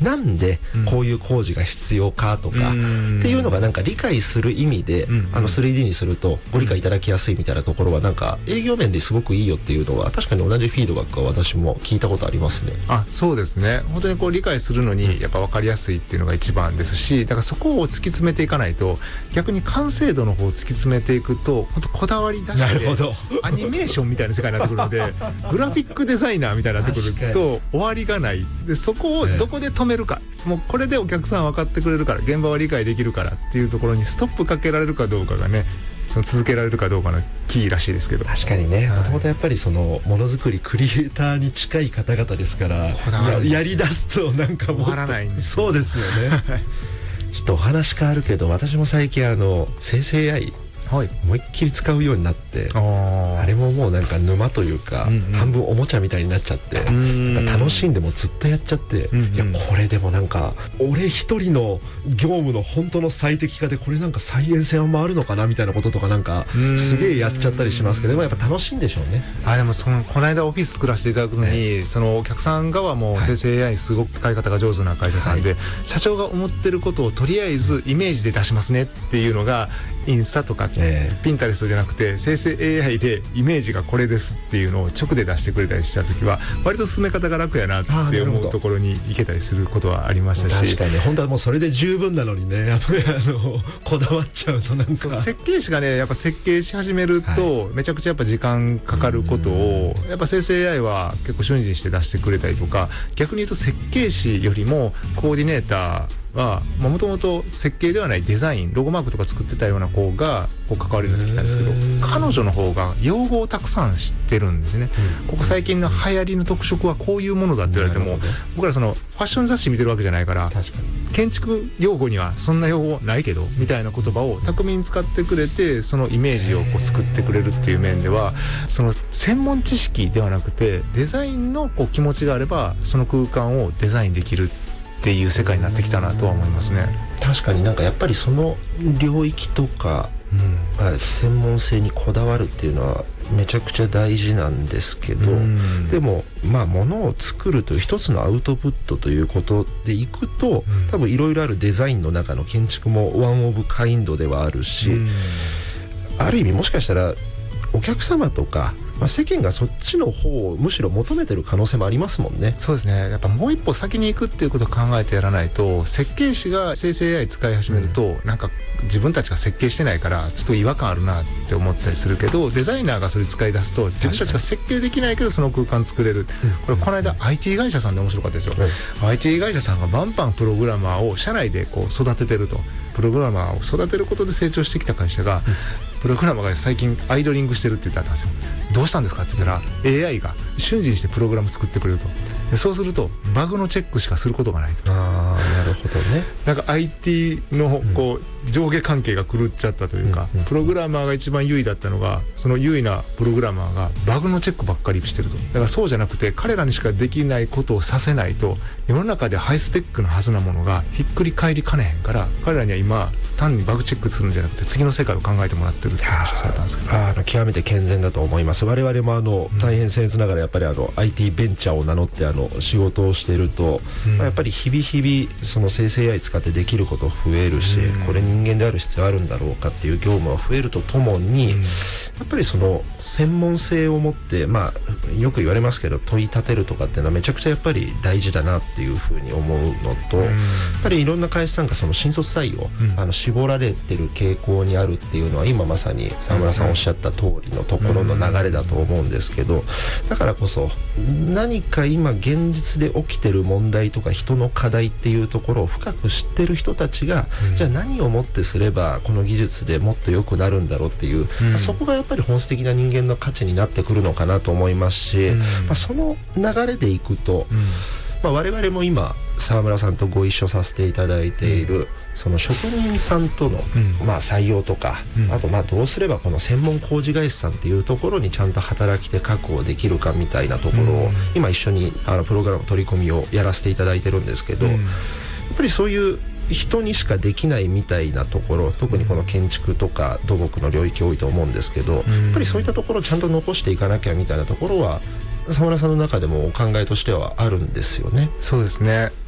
なんでこういう工事が必要かとかっていうのがなんか理解する意味で3D にするとご理解いただきやすいみたいなところはなんか営業面ですごくいいよっていうのは確かに同じフィードバックは私も聞いたことありますね。 そうですね。本当にこう理解するのにやっぱ分かりやすいっていうのが一番ですし、だからそこを突き詰めていかないと、逆に完成度の方を突き詰めていくと本当こだわり出してアニメーションみたいな世界になってくるのでグラフィックデザイナーみたいになってくると終わりがないで、そこをどこで止めるか、もうこれでお客さん分かってくれるから、現場は理解できるからっていうところにストップかけられるかどうかがね、その続けられるかどうかのキーらしいですけど。 確かにね、もともとやっぱりそのものづくりクリエイターに近い方々ですから、やりだすとなんかもっと終わらないんです。 そうですよねちょっとお話変わるけど、私も最近生成 AI思いっきり使うようになって、あれももうなんか沼というか、半分おもちゃみたいになっちゃって、なんか楽しんでもずっとやっちゃって、いやこれでもなんか俺一人の業務の本当の最適化でこれなんか再現性もあるのかなみたいなこととかなんかすげえやっちゃったりしますけど、でもやっぱ楽しいんでしょうね。 でもこの間オフィス作らせていただくのに、そのお客さん側も生成 AI すごく使い方が上手な会社さんで、社長が思ってることをとりあえずイメージで出しますねっていうのがインスタとかピンタレストじゃなくて生成 AI でイメージがこれですっていうのを直で出してくれたりした時は割と進め方が楽やなって思うところに行けたりすることはありましたし、 確かに本当はもうそれで十分なのにね、こだわっちゃうとなんか設計士がねやっぱ設計し始めるとめちゃくちゃやっぱ時間かかることをやっぱ生成 AI は結構瞬時にして出してくれたりとか、逆に言うと設計士よりもコーディネーターはもともと設計ではないデザイン、ロゴマークとか作ってたような子がこう関わるようになってきたんですけど、彼女の方が用語をたくさん知ってるんですね。ここ最近の流行りの特色はこういうものだって言われても、僕らそのファッション雑誌見てるわけじゃないから、建築用語にはそんな用語ないけどみたいな言葉を巧みに使ってくれて、そのイメージをこう作ってくれるっていう面では、その専門知識ではなくてデザインのこう気持ちがあればその空間をデザインできるっていう世界になってきたなとは思いますね。 確かになんかやっぱりその領域とか、専門性にこだわるっていうのはめちゃくちゃ大事なんですけど、でも物を作るという一つのアウトプットということでいくと、多分いろいろあるデザインの中の建築もワンオブカインドではあるし、ある意味もしかしたらお客様とか世間がそっちの方をむしろ求めてる可能性もありますもんね。 そうですね。やっぱもう一歩先に行くっていうことを考えてやらないと、設計士が生成 AI 使い始めると、なんか自分たちが設計してないからちょっと違和感あるなって思ったりするけど、デザイナーがそれ使い出すと自分たちが設計できないけどその空間作れる。これこの間 IT 会社さんで面白かったですよ。IT 会社さんがバンバンプログラマーを社内でこう育ててると。プログラマーを育てることで成長してきた会社が、プログラマーが最近アイドリングしてるって言ったんですよ。どうしたんですかって言ったら AI が瞬時にしてプログラム作ってくれると。でそうするとバグのチェックしかすることがないと。 なるほどね。 なんか IT のこう上下関係が狂っちゃったというか、プログラマーが一番優位だったのが、その優位なプログラマーがバグのチェックばっかりしてると。だからそうじゃなくて彼らにしかできないことをさせないと、世の中でハイスペックのはずなものがひっくり返りかねへんから、彼らには今単にバグチェックするんじゃなくて次の世界を考えてもらってるって話をされたんですけど、 極めて健全だと思います。我々も大変僭越ながらやっぱりIT ベンチャーを名乗って仕事をしていると、やっぱり日々日々その生成 AI 使ってできること増えるし、これ人間である必要あるんだろうかっていう業務が増えるとともに、やっぱりその専門性を持って、よく言われますけど問い立てるとかっていうのはめちゃくちゃやっぱり大事だなっていうふうに思うのと、やっぱりいろんな会社さんがその新卒採用、絞られてる傾向にあるっていうのは今まさに沢村さんおっしゃった通りのところの流れだと思うんですけど、だからこそ何か今現実で起きてる問題とか人の課題っていうところを深く知ってる人たちが、じゃあ何をもってすればこの技術でもっと良くなるんだろうっていう、そこがやっぱり本質的な人間の価値になってくるのかなと思いますし、その流れでいくと、我々も今沢村さんとご一緒させていただいている、その職人さんとの、採用とか、あとどうすればこの専門工事会社さんっていうところにちゃんと働き手確保できるかみたいなところを、今一緒にプログラム取り込みをやらせていただいてるんですけど、やっぱりそういう人にしかできないみたいなところ、特にこの建築とか土木の領域多いと思うんですけど、やっぱりそういったところをちゃんと残していかなきゃみたいなところは沢村さんの中でもお考えとしてはあるんですよね。 そうですね。